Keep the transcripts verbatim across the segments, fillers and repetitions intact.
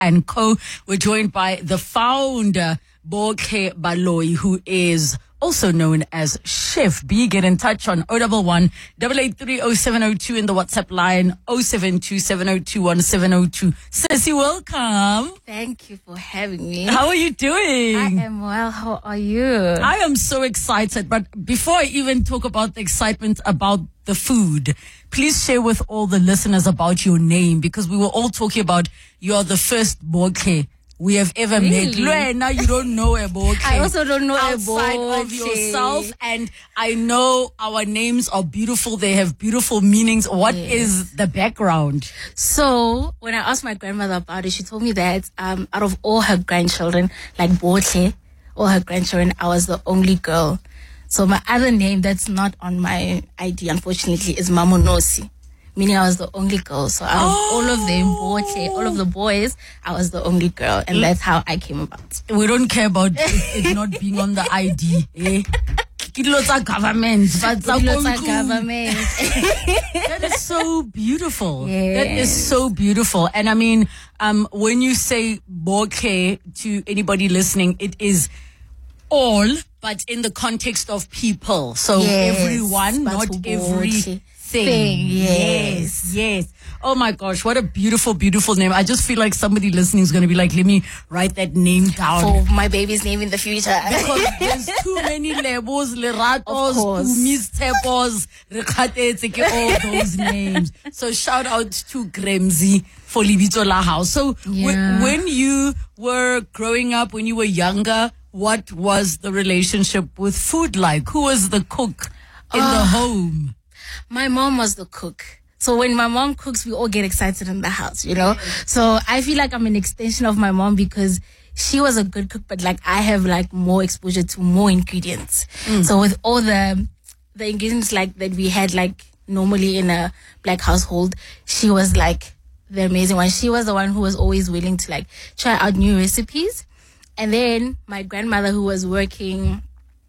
and Co. We're joined by the founder, Bohle Baloyi, who is also known as Chef B. Get in touch on zero one one, eight eight three, zero seven zero two in the WhatsApp line zero seven two, seven zero two, one seven zero two. Sissy, welcome. Thank you for having me. How are you doing? I am well. How are you? I am so excited. But before I even talk about the excitement about the food, please share with all the listeners about your name, because we were all talking about you're the first Bohle we have ever Really? met. Now you don't know a Bohle. I also don't know a outside of Bohle. yourself, and I know our names are beautiful. They have beautiful meanings. What Yes. is the background? So when I asked my grandmother about it, she told me that um, out of all her grandchildren, like Bohle, all her grandchildren, I was the only girl. So my other name that's not on my I D, unfortunately, is Mamonosi, meaning I was the only girl. So out of all of them, Bohle, all of the boys, I was the only girl. And that's how I came about. We don't care about it, it not being on the I D. Eh? Kilo tsa government, but tsa Lots of konku. government. That is so beautiful. Yes. That is so beautiful. And I mean, um, when you say Bohle to anybody listening, it is all, but in the context of people. So Yes, everyone, but not Bohle. everything. Thing, yes, yes. yes. Oh my gosh, what a beautiful, beautiful name. I just feel like somebody listening is going to be like, let me write that name down. For my baby's name in the future. Because there's too many labels, leratos, Of course. kumis, tepos, rekhatetse, ke all those names. So shout out to Gremzi for Libito La House. So w- Yeah. when you were growing up, when you were younger, what was the relationship with food like? Who was the cook in the home? My mom was the cook. So when my mom cooks, we all get excited in the house, you know? So I feel like I'm an extension of my mom because she was a good cook, but like I have like more exposure to more ingredients. So with all the the ingredients like that we had like normally in a black household, she was like the amazing one. She was the one who was always willing to like try out new recipes. And then my grandmother, who was working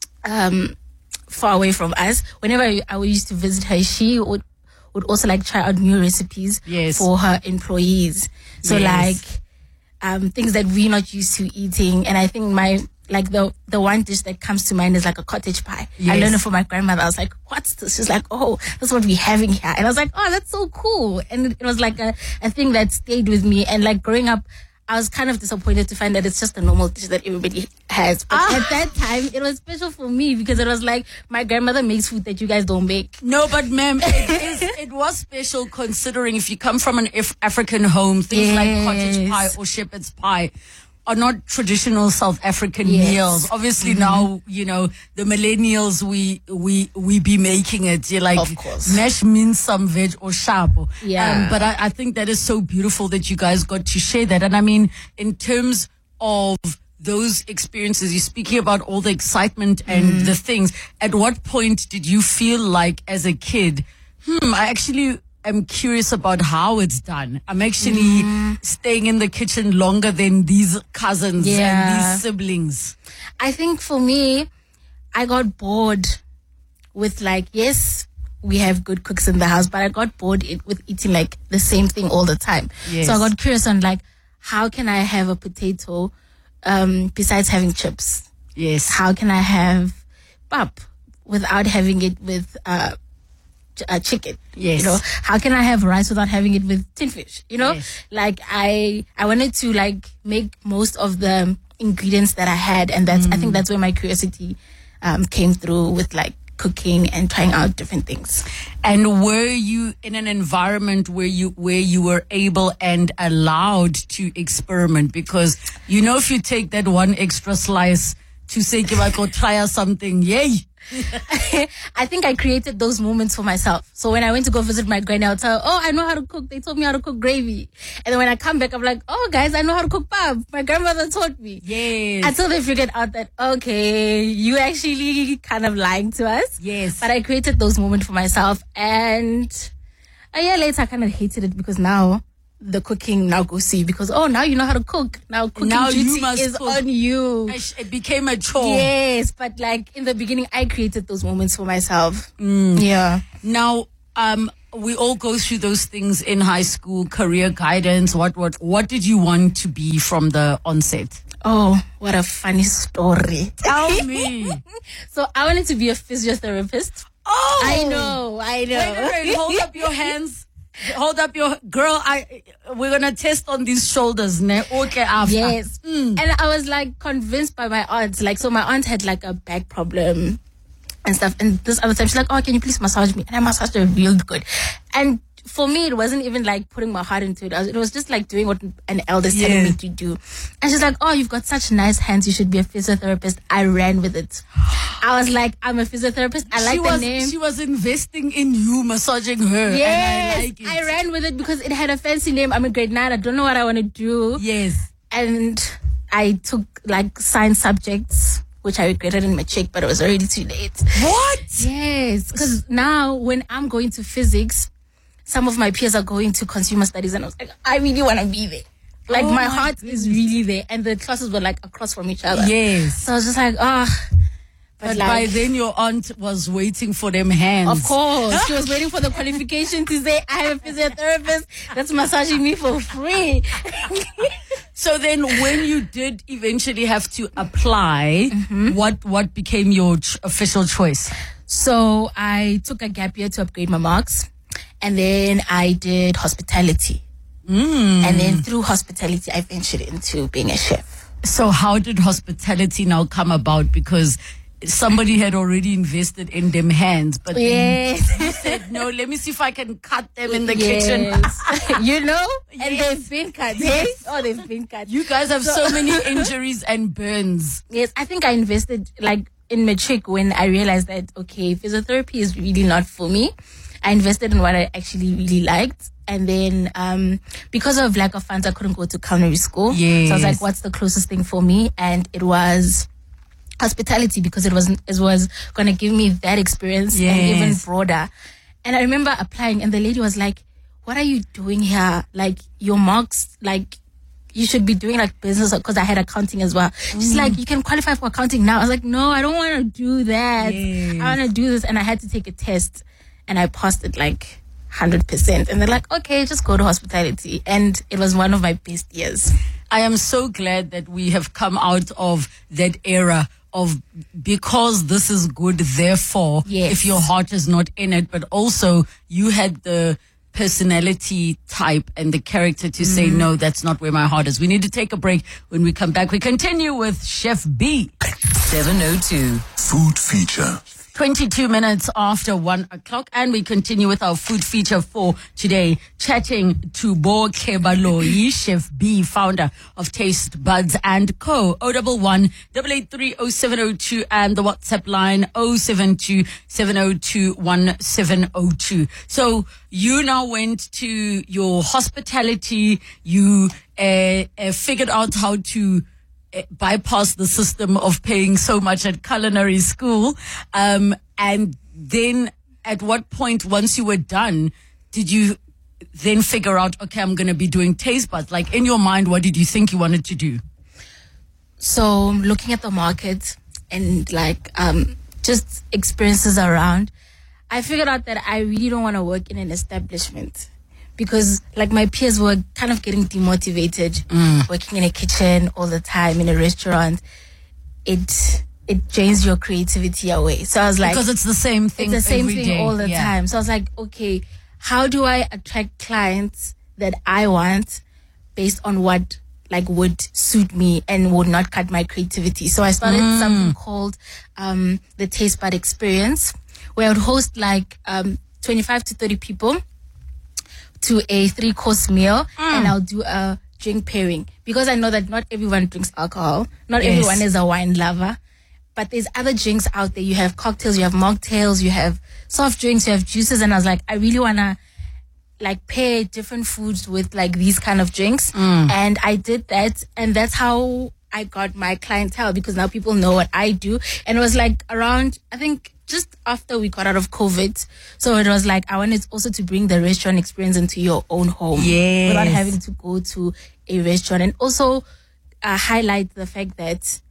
um far away from us, whenever I, I used to visit her, she would would also like try out new recipes Yes. for her employees. So Yes. like um things that we're not used to eating. And I think my like the the one dish that comes to mind is like a cottage pie. I Yes. learned it from my grandmother. I was like, what's this? She's like, oh, that's what we're having here. And I was like, oh, that's so cool. And it, it was like a, a thing that stayed with me. And like growing up, I was kind of disappointed to find that it's just a normal dish that everybody has. But Ah. at that time, it was special for me because it was like, my grandmother makes food that you guys don't make. No, but ma'am, it, is, it was special considering if you come from an Af- African home, things like cottage Yes. pie or shepherd's pie are not traditional South African Yes. meals. Obviously now, you know, the millennials, we, we, we be making it. You're like, Of course. mash means some veg or shapo. Yeah. Um, but I, I think that is so beautiful that you guys got to share that. And I mean, in terms of those experiences, you're speaking about all the excitement and the things. At what point did you feel like as a kid, hmm, I actually am curious about how it's done. I'm actually staying in the kitchen longer than these cousins and Yeah. these siblings. I think for me, I got bored with like, yes, we have good cooks in the house, but I got bored it, with eating like the same thing all the time. Yes. So I got curious on like, how can I have a potato um, besides having chips? Yes. How can I have pap without having it with uh, ch- uh, chicken? Yes. You know, how can I have rice without having it with tin fish? You know, Yes. like I, I wanted to like make most of the ingredients that I had. And that's, I think that's where my curiosity um, came through with like cooking and trying out different things. And were you in an environment where you where you were able and allowed to experiment? Because you know, if you take that one extra slice to say, "Give I go try something," yay! I think I created those moments for myself. So when I went to go visit my granny, I'll tell her, oh, I know how to cook. They taught me how to cook gravy. And then when I come back, I'm like, oh, guys, I know how to cook pap. My grandmother taught me. Yes. Until they figured out that, okay, you actually kind of lying to us. Yes. But I created those moments for myself. And a year later, I kind of hated it because now the cooking now go see because, oh, now you know how to cook. Now cooking Now you duty must is cook. on you. It became a chore. Yes, but like in the beginning, I created those moments for myself. Yeah. Now, um, we all go through those things in high school, career guidance. What, what, what did you want to be from the onset? Oh, what a funny story. Tell me. So I wanted to be a physiotherapist. Oh, I know, I know. Wait, wait, wait. Hold up your hands. Hold up your girl. I we're gonna test on these shoulders, ne? Okay, after. Yes. Mm. And I was like convinced by my aunt. Like, so my aunt had like a back problem and stuff. And this other time she's like, oh, can you please massage me? And I massaged her real good. And for me, it wasn't even like putting my heart into it. I was, it was just like doing what an elder's Yeah. telling me to do. And she's like, oh, you've got such nice hands. You should be a physiotherapist. I ran with it. I was like, I'm a physiotherapist. I like she the was, name. She was investing in you, massaging her. Yes. And I like it. I ran with it because it had a fancy name. I'm in grade nine. I don't know what I want to do. Yes. And I took like science subjects, which I regretted in matric, but it was already too late. What? Yes. Because now when I'm going to physics, some of my peers are going to consumer studies, and I was like, I really want to be there. Like, Oh my my heart goodness. is really there, and the classes were like across from each other. Yes. So I was just like, ah. Oh. But, But like, by then your aunt was waiting for them hands. of course, she was waiting for the qualification to say, I have a physiotherapist that's massaging me for free. So then when you did eventually have to apply, Mm-hmm. what what became your ch- official choice? So I took a gap year to upgrade my marks, and then I did hospitality. Mm. And then through hospitality, I ventured into being a chef. So how did hospitality now come about? Because somebody had already invested in them hands, but then Yes. you said, no, let me see if I can cut them in the kitchen. Yes. You know? And Yes. they've been cut. Yes. Oh, they've been cut. You guys have so many injuries and burns. Yes, I think I invested like in matric when I realized that, okay, physiotherapy is really not for me. I invested in what I actually really liked. And then um, because of lack of funds, I couldn't go to culinary school. Yes. So I was like, what's the closest thing for me? And it was hospitality, because it was it was going to give me that experience and even Yes. broader. And I remember applying, and the lady was like, what are you doing here? Like, your marks, like, you should be doing like business, because I had accounting as well. She's like, you can qualify for accounting now. I was like, no, I don't want to do that. Yes. I want to do this. And I had to take a test, and I passed it like one hundred percent. And they're like, okay, just go to hospitality. And it was one of my best years. I am so glad that we have come out of that era of, because this is good, therefore, Yes. if your heart is not in it, but also you had the personality type and the character to say, no, that's not where my heart is. We need to take a break. When we come back, we continue with Chef B. seven oh two Food feature. twenty-two minutes after one o'clock, and we continue with our food feature for today, chatting to Bo Kebaloi, Chef B, founder of Taste Buds and Co. oh one one, eight eight three, oh seven oh two, and the WhatsApp line oh seven two, seven oh two, one seven oh two. So you now went to your hospitality, you uh, uh, figured out how to uh, bypass the system of paying so much at culinary school. Um, and then at what point, once you were done, did you then figure out, okay, I'm going to be doing taste buds? Like, in your mind, what did you think you wanted to do? So looking at the market and like um, just experiences around, I figured out that I really don't want to work in an establishment, because like my peers were kind of getting demotivated working in a kitchen all the time, in a restaurant. It it drains your creativity away. So I was like, Because it's the same thing it's the same every thing day. all the Yeah. time. So I was like, okay, how do I attract clients that I want based on what like would suit me and would not cut my creativity? So I started Mm. something called um, the Taste Bud Experience, where I would host like um, twenty-five to thirty people to a three course meal, Mm. and I'll do a drink pairing, because I know that not everyone drinks alcohol. Not Yes. everyone is a wine lover. But there's other drinks out there. You have cocktails, you have mocktails, you have soft drinks, you have juices. And I was like, I really want to like pair different foods with like these kind of drinks. And I did that. And that's how I got my clientele, because now people know what I do. And it was like around, I think just after we got out of COVID. So it was like, I wanted also to bring the restaurant experience into your own home. Yes. Without having to go to a restaurant. And also uh, highlight the fact that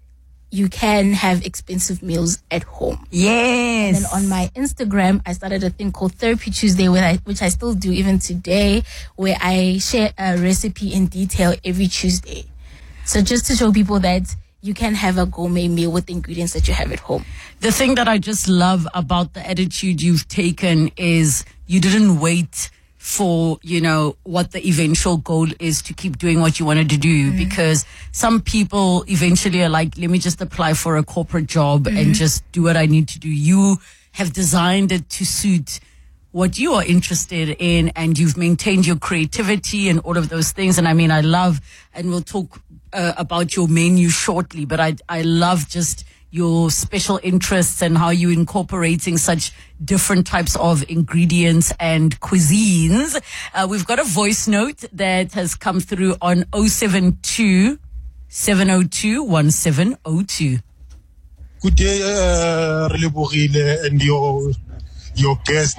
you can have expensive meals at home. Yes. And then on my Instagram, I started a thing called Therapy Tuesday, where I, which I still do even today, where I share a recipe in detail every Tuesday. So just to show people that you can have a gourmet meal with the ingredients that you have at home. The thing that I just love about the attitude you've taken is you didn't wait for, you know, what the eventual goal is to keep doing what you wanted to do. Mm. Because some people eventually are like, let me just apply for a corporate job mm. and just do what I need to do. You have designed it to suit what you are interested in, and you've maintained your creativity and all of those things. And I mean, I love, and we'll talk uh, about your menu shortly, but I, I love just your special interests and how you're incorporating such different types of ingredients and cuisines. Uh, we've got a voice note that has come through on oh seven two, seven oh two, one seven oh two. Good day, uh, Relebogile and your your guest.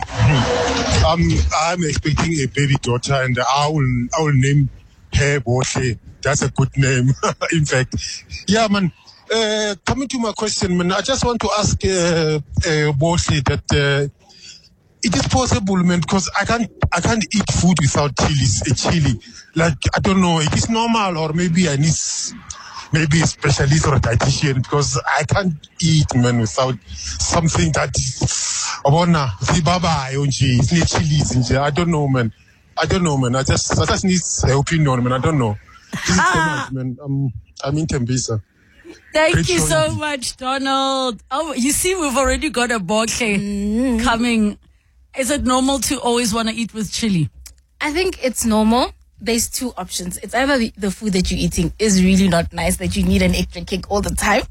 I'm I'm expecting a baby daughter, and I will I will name her Bohle. That's a good name. In fact, yeah, man. Uh, coming to my question, man, I just want to ask uh, uh, Bohle that uh, it is possible, man, because I can't I can't eat food without chilies. A chili, like I don't know, it is normal, or maybe I need maybe a specialist or a dietitian, because I can't eat, man, without something that abona zibaba yonji it's need chilies. I don't know, man. I don't know, man. I just I just need a opinion, man. I don't know. This is so much, man. I'm I'm in Tembisa. Thank Great you show so indeed. much, Donald. Oh, you see, we've already got a Bohle Mm. coming. Is it normal to always want to eat with chili? I think it's normal. There's two options. It's either the, the food that you're eating is really not nice, that you need an extra kick all the time,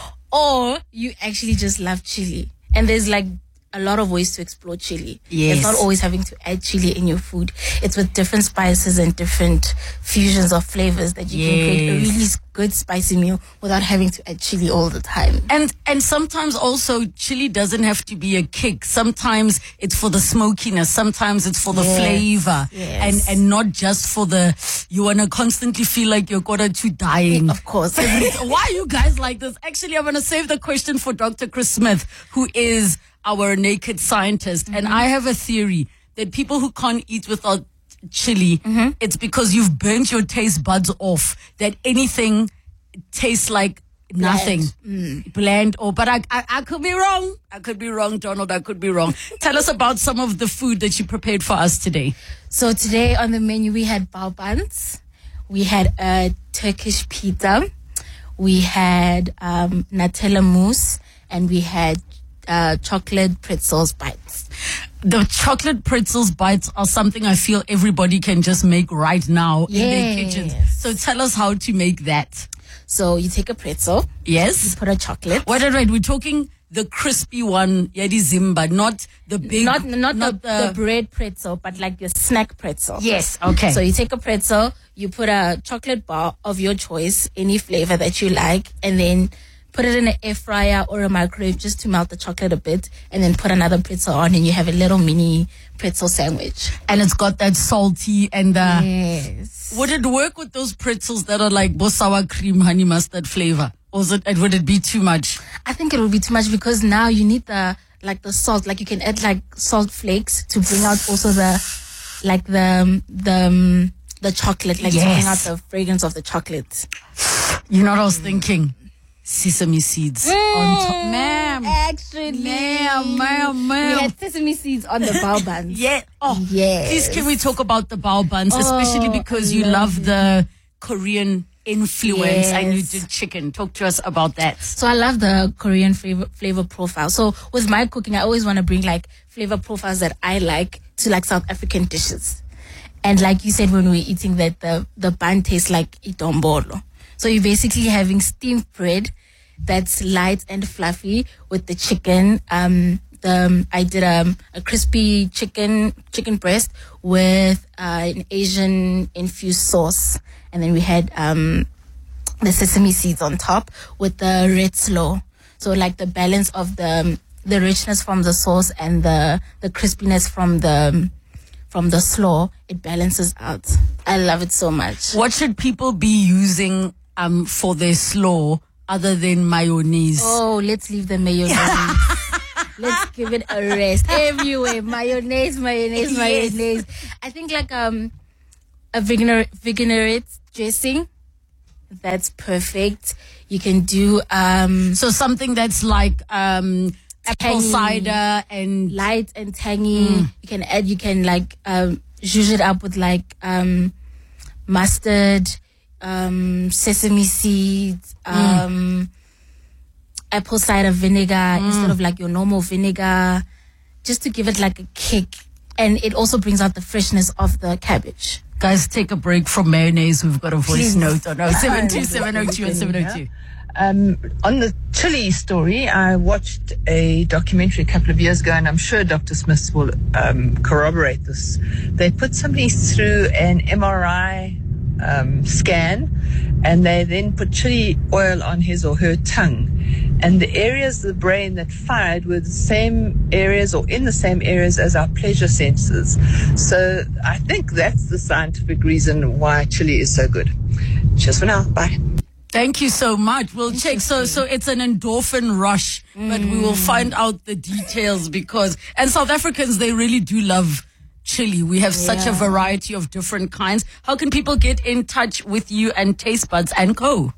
or you actually just love chili. And there's like a lot of ways to explore chili. Yes. It's not always having to add chili in your food. It's with different spices and different fusions of flavors that you can create a Yes. really good spicy meal without having to add chili all the time. And and sometimes also chili doesn't have to be a kick. Sometimes it's for the smokiness. Sometimes it's for the Yes, flavor, yes. and and not just for the. You wanna constantly feel like you're quarter to dying. Of course. Why are you guys like this? Actually, I'm gonna save the question for Doctor Chris Smith, who is our naked scientist, Mm-hmm. and I have a theory that people who can't eat without chili, Mm-hmm. it's because you've burnt your taste buds off. That anything tastes like nothing, Mm. bland. Or, but I, I, I could be wrong. I could be wrong, Donald. I could be wrong. Tell us about some of the food that you prepared for us today. So today on the menu we had bao buns, we had a Turkish pizza, we had um, Nutella mousse, and we had uh, chocolate pretzels bites. The chocolate pretzels bites are something I feel everybody can just make right now in their Yes. kitchens. So tell us how to make that. So you take a pretzel, Yes. put a chocolate. Wait, wait, wait. We're talking the crispy one, Yadi Zimba, not the big, Not not, the, the bread pretzel, but like your snack pretzel. Yes, okay. So you take a pretzel, you put a chocolate bar of your choice, any flavor that you like, and then put it in an air fryer or a microwave just to melt the chocolate a bit, and then put another pretzel on, and you have a little mini pretzel sandwich. And it's got that salty and uh, Yes. would it work with those pretzels that are like bo sour cream, honey mustard flavor? Or is it, and would it be too much? I think it will be too much because now you need the like the salt. Like you can add like salt flakes to bring out also the like the the um, the chocolate, like to bring out Yes. the fragrance of the chocolate. You know what I was thinking? Sesame seeds on top. Ma'am. Actually, Ma'am, ma'am, ma'am. we had sesame seeds on the bao buns. Yeah. Oh, Yes. Please, can we talk about the bao buns, especially Oh, because I you love love the Korean influence and you Yes. did chicken. Talk to us about that. So I love the Korean flavor flavor profile. So with my cooking, I always want to bring like flavor profiles that I like to like South African dishes. And like you said when we were eating that, the the bun tastes like itombolo. So you're basically having steamed bread that's light and fluffy with the chicken. Um, the um, I did um, a crispy chicken chicken breast with uh, an Asian infused sauce, and then we had um, the sesame seeds on top with the red slow. So like the balance of the the richness from the sauce and the the crispiness from the from the slaw, it balances out. I love it so much. What should people be using um, for their slaw other than mayonnaise? Oh, let's leave the mayonnaise. Let's give it a rest. Everywhere, mayonnaise, mayonnaise, Yes. mayonnaise. I think like um a veganer vinaigrette dressing. That's perfect. You can do um So something that's like um, apple Tangy. cider and light and tangy. You can add. You can like um zhuzh it up with like um mustard, um sesame seeds, um apple cider vinegar instead of like your normal vinegar, just to give it like a kick. And it also brings out the freshness of the cabbage. guys, take a break from mayonnaise. We've got a voice Please. note on oh seven two seven oh two and seven oh two. Um, on the chili story, I watched a documentary a couple of years ago, and I'm sure Doctor Smith will um, corroborate this. They put somebody through an M R I um, scan, and they then put chili oil on his or her tongue. And the areas of the brain that fired were the same areas or in the same areas as our pleasure senses. So I think that's the scientific reason why chili is so good. Cheers for now. Bye. Thank you so much. We'll check. So, so it's an endorphin rush, but we will find out the details because, and South Africans, they really do love chili. We have such a Yeah. variety of different kinds. How can people get in touch with you and Taste Buds and Co?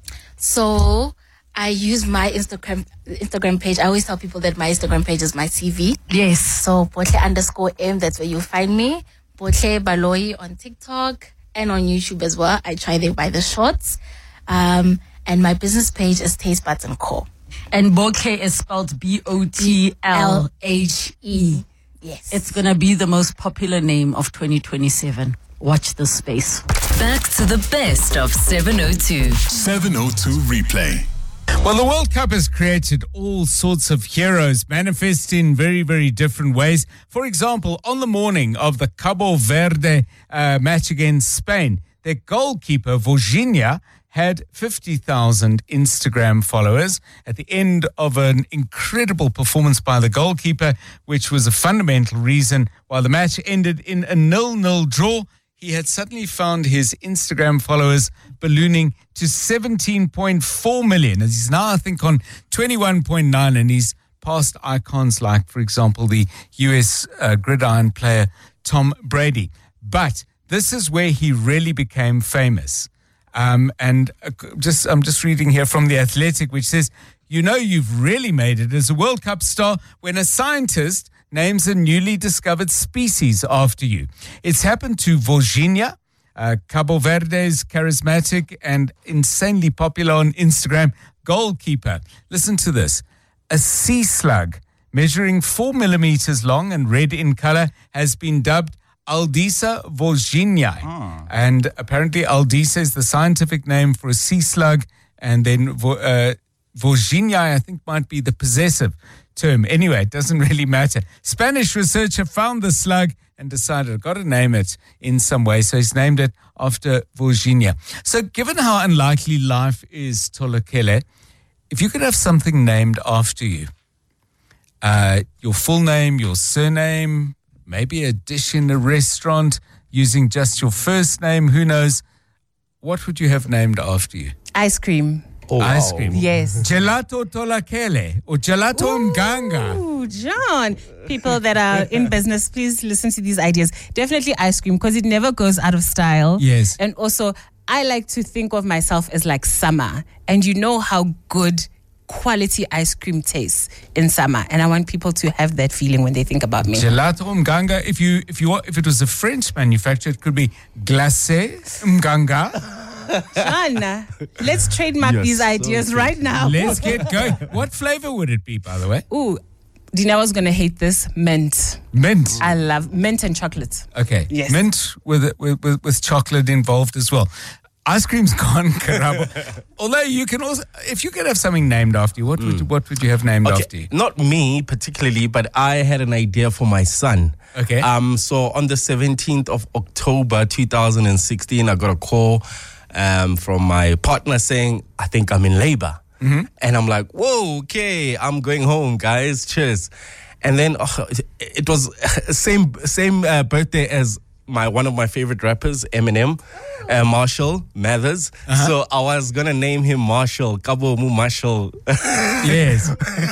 So I use my Instagram Instagram page. I always tell people that my Instagram page is my C V. Yes. So Botle underscore M, that's where you'll find me. Botle Baloyi on TikTok and on YouTube as well. I try there by the shorts. Um, and my business page is Taste Buds and Co. And Bokeh is spelled B O T L H E. Yes. It's going to be the most popular name of twenty twenty-seven. Watch this space. Back to the best of seven oh two. seven oh two replay. Well, the World Cup has created all sorts of heroes, manifest in very, very different ways. For example, on the morning of the Cabo Verde uh, match against Spain, their goalkeeper, Virginia, had fifty thousand Instagram followers at the end of an incredible performance by the goalkeeper, which was a fundamental reason why the match ended in a nil-nil draw. He had suddenly found his Instagram followers ballooning to seventeen point four million. As he's now, I think, on twenty-one point nine, and he's passed icons like, for example, the U S uh, gridiron player Tom Brady. But this is where he really became famous. Um, and uh, just I'm just reading here from The Athletic, which says, you know you've really made it as a World Cup star when a scientist names a newly discovered species after you. It's happened to Virginia, uh, Cabo Verde's charismatic and insanely popular on Instagram goalkeeper. Listen to this. A sea slug measuring four millimeters long and red in color has been dubbed Aldisa virginiae. Oh. And apparently Aldisa is the scientific name for a sea slug, and then uh, virginiae, I think, might be the possessive term. Anyway, it doesn't really matter. Spanish researcher found the slug and decided, I've got to name it in some way. So he's named it after Virginia. So given how unlikely life is, Tolokele, if you could have something named after you, uh, your full name, your surname, maybe a dish in a restaurant using just your first name, who knows, what would you have named after you? Ice cream. Oh, Ice cream. Yes. Gelato Tolakele or Gelato Mganga. Ooh, John. People that are in business, please listen to these ideas. Definitely ice cream, because it never goes out of style. Yes. And also, I like to think of myself as like summer. And you know how good quality ice cream tastes in summer, and I want people to have that feeling when they think about me. Gelato Mganga. If you if you if it was a French manufacturer, it could be Glacé Mganga. John, let's trademark Yes, these ideas so right now. Let's get going. What flavor would it be, by the way? Ooh, Dinawa's gonna hate this. Mint. Mint. I love mint and chocolate. Okay. Yes. Mint with with with, with chocolate involved as well. Ice cream's gone, Karabo. Although you can also, if you could have something named after you, what would you, what would you have named Okay, after you? not me particularly, but I had an idea for my son. Okay. Um. So on the seventeenth of October, two thousand sixteen, I got a call um from my partner saying, "I think I'm in labor," mm-hmm. and I'm like, "Whoa, okay, I'm going home, guys. Cheers." And then oh, it, it was same same uh, birthday as my one of my favorite rappers, Eminem, uh, Marshall Mathers. Uh-huh. So I was gonna name him Marshall, Kabo Mu Marshall. Yes.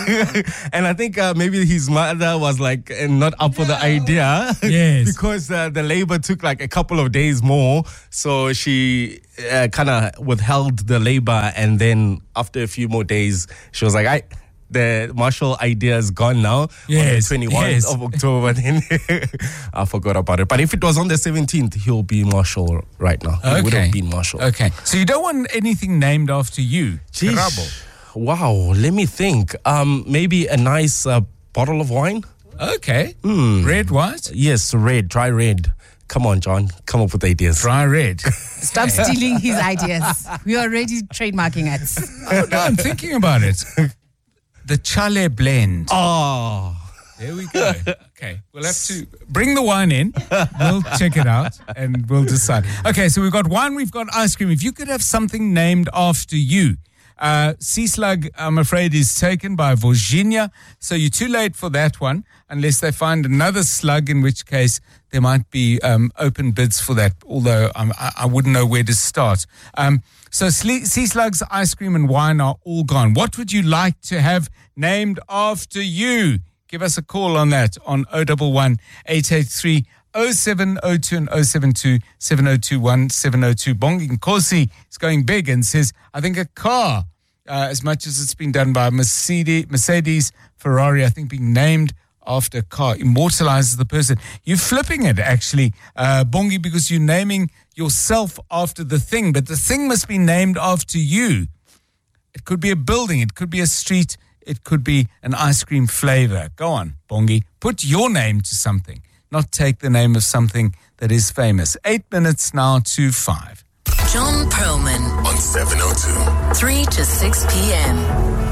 And I think uh, maybe his mother was like uh, not up for the idea. Yes. Because uh, the labor took like a couple of days more. So she uh, kind of withheld the labor. And then after a few more days, she was like, I. The Marshall idea is gone now. Yes, On the twenty-first yes. of October. Then I forgot about it. But if it was on the seventeenth, he'll be Marshall right now. He would Okay. have been Marshall. Okay. So you don't want anything named after you? Jeez. Karabo. Wow. Let me think. Um, maybe a nice uh, bottle of wine. Okay. Hmm. Red, white? Yes, red, dry red. Come on, John. Come up with ideas. Dry red. Stop stealing his ideas. We are already trademarking it. Oh, no, I'm thinking about it. The Chale blend. Oh. There we go. Okay. We'll have to bring the wine in. We'll check it out and we'll decide. Okay. So we've got wine, we've got ice cream. If you could have something named after you. Uh, Sea Slug, I'm afraid, is taken by Virginia. So you're too late for that one, unless they find another slug, in which case there might be um, open bids for that, although um, I, I wouldn't know where to start. Um, so Sea Slugs, ice cream and wine are all gone. What would you like to have named after you? Give us a call on that on zero one one, eight eight three, zero seven zero two and zero seven two, seven zero two one, seven zero two. Bongi Nkosi is going big and says, I think a car, uh, as much as it's been done by Mercedes, Mercedes, Ferrari, I think being named after a car immortalizes the person. You're flipping it, actually, uh, Bongi, because you're naming yourself after the thing, but the thing must be named after you. It could be a building, it could be a street, it could be an ice cream flavor. Go on, Bongi. Put your name to something, not take the name of something that is famous. Eight minutes now to five. John Perlman On seven oh two. three to six p.m.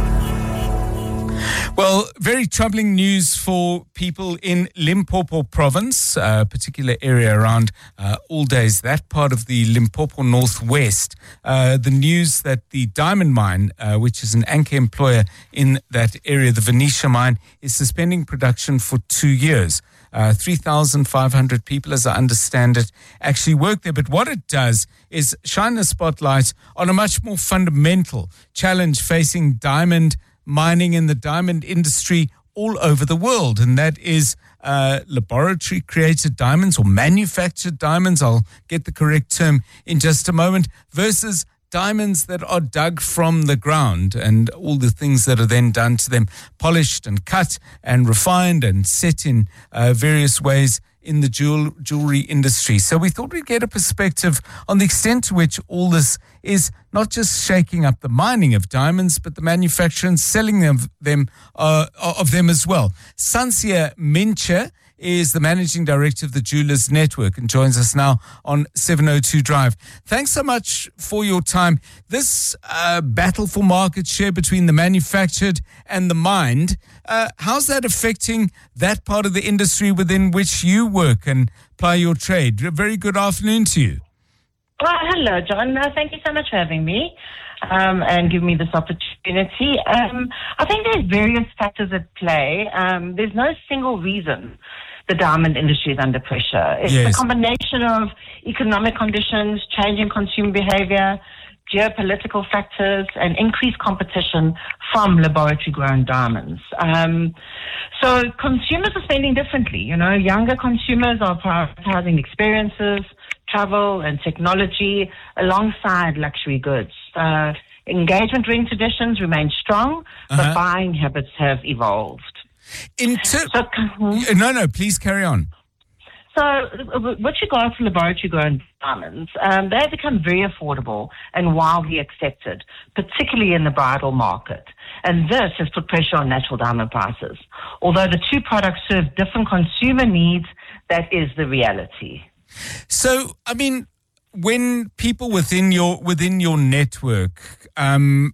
Well, very troubling news for people in Limpopo province, a particular area around uh, all days, that part of the Limpopo Northwest. Uh, the news that the diamond mine, uh, which is an anchor employer in that area, the Venetia mine, is suspending production for two years. Uh, three thousand five hundred people, as I understand it, actually work there. But what it does is shine a spotlight on a much more fundamental challenge facing diamond mining in the diamond industry all over the world, and that is uh, laboratory created diamonds or manufactured diamonds, I'll get the correct term in just a moment, versus diamonds that are dug from the ground and all the things that are then done to them, polished and cut and refined and set in uh, various ways in the jewel, jewelry industry. So we thought we'd get a perspective on the extent to which all this is not just shaking up the mining of diamonds, but the manufacture and selling of them, uh, of them as well. Sansia Mincher is the managing director of the Jewelers Network and joins us now on seven oh two Drive. Thanks so much for your time. This uh, battle for market share between the manufactured and the mined, uh, how's that affecting that part of the industry within which you work and ply your trade? A very good afternoon to you. Well, hello, John. Uh, thank you so much for having me um, and giving me this opportunity. Um, I think there's various factors at play. Um, there's no single reason the diamond industry is under pressure. It's Yes. a combination of economic conditions, changing consumer behavior, geopolitical factors, and increased competition from laboratory-grown diamonds. Um, so consumers are spending differently. You know, younger consumers are prioritizing experiences, travel, and technology alongside luxury goods. Uh, engagement ring traditions remain strong, Uh-huh. but buying habits have evolved. In ter- So, no, no, please carry on. So, uh, with regards to laboratory-grown diamonds, um, they have become very affordable and widely accepted, particularly in the bridal market. And this has put pressure on natural diamond prices. Although the two products serve different consumer needs, that is the reality. So, I mean, when people within your within your network um,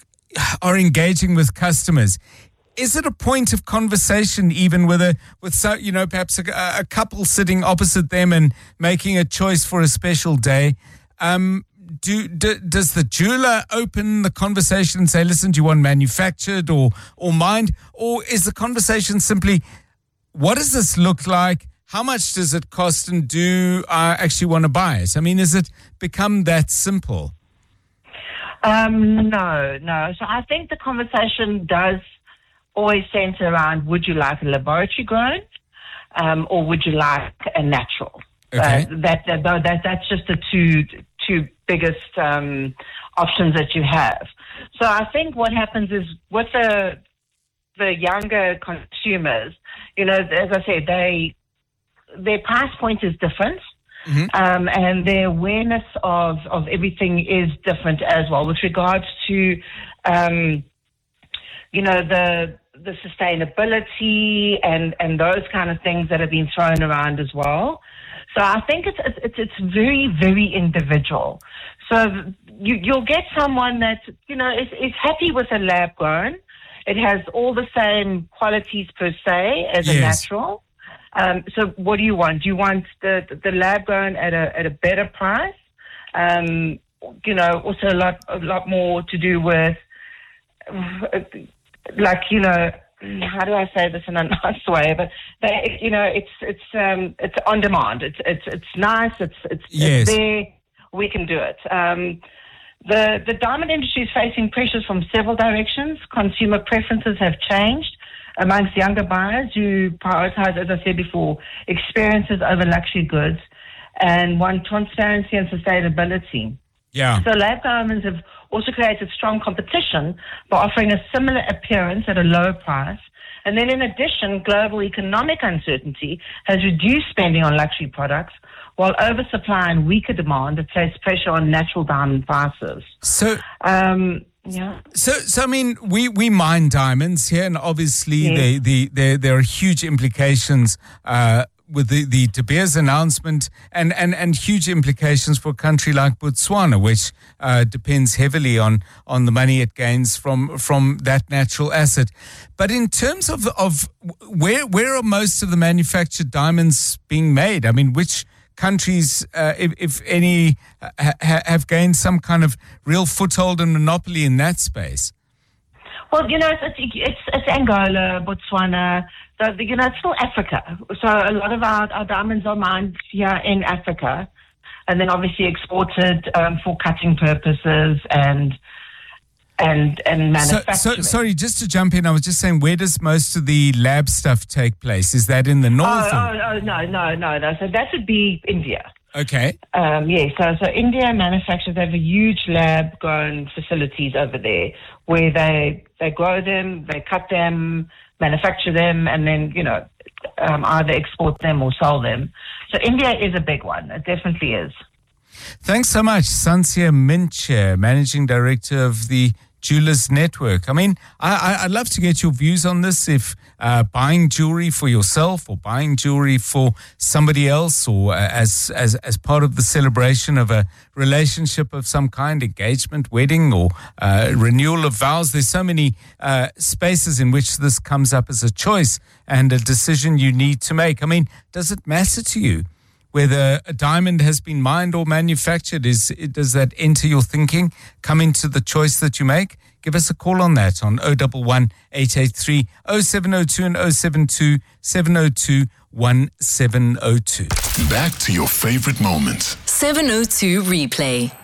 are engaging with customers, is it a point of conversation even with a with so, you know, perhaps a, a couple sitting opposite them and making a choice for a special day? Um, do, do does the jeweler open the conversation and say, "Listen, do you want manufactured or or mined?" Or is the conversation simply, "What does this look like? how much does it cost, and do I actually want to buy it? I mean, has it become that simple? Um, no, no. So I think the conversation does always center around, would you like a laboratory grown um, or would you like a natural? Okay. Uh, that, that, that, that's just the two two biggest um, options that you have. So I think what happens is with the the younger consumers, you know, as I said, they their price point is different. Mm-hmm. Um, and their awareness of, of everything is different as well with regards to, um, you know, the the sustainability and, and those kind of things that have been thrown around as well. So I think it's it's it's very, very individual. So you, you'll get someone that, you know, is, is happy with a lab grown. It has all the same qualities per se as yes. a natural. Um, so what do you want? Do you want the the lab grown at a at a better price? Um, you know, also a lot a lot more to do with, like, you know, how do I say this in a nice way? But they, you know, it's it's um, it's on demand. It's it's it's nice. It's it's, yes. it's there. We can do it. Um, the the diamond industry is facing pressures from several directions. Consumer preferences have changed amongst younger buyers who prioritize, as I said before, experiences over luxury goods and want transparency and sustainability. Yeah. So lab diamonds have also created strong competition by offering a similar appearance at a lower price. And then in addition, global economic uncertainty has reduced spending on luxury products, while oversupply and weaker demand have placed pressure on natural diamond prices. So, um, yeah. So, so I mean, we, we mine diamonds here, and obviously Yes. they, the, there there are huge implications uh, with the, the De Beers announcement, and, and, and huge implications for a country like Botswana, which uh, depends heavily on, on the money it gains from from that natural asset. But in terms of of where where are most of the manufactured diamonds being made? I mean, which countries, uh, if, if any, ha- have gained some kind of real foothold and monopoly in that space? Well, you know, it's it's, it's Angola, Botswana. So, you know, it's still Africa. So a lot of our, our diamonds are mined here in Africa, and then obviously exported um, for cutting purposes and and and manufacturing. So, so, sorry, just to jump in, I was just saying, where does most of the lab stuff take place? Is that in the north? Oh, or? oh, oh no, no, no, no. So that would be India. Okay. Um, yeah, so, so India manufacturers have a huge lab-grown facilities over there where they they grow them, they cut them, manufacture them, and then, you know, um, either export them or sell them. So India is a big one. It definitely is. Thanks so much, Sansia Mincher, Managing Director of the Jewelers Network. I mean, I, I, I'd love to get your views on this. If uh, buying jewelry for yourself or buying jewelry for somebody else, or uh, as as as part of the celebration of a relationship of some kind, engagement, wedding, or uh, renewal of vows. There's so many uh, spaces in which this comes up as a choice and a decision you need to make. I mean, does it matter to you whether a diamond has been mined or manufactured? Is does that enter your thinking, come into the choice that you make? Give us a call on that on oh one one, eight eight three, oh seven oh two and oh seven two, seven oh two, one seven oh two. Back to your favorite moments. seven oh two Replay.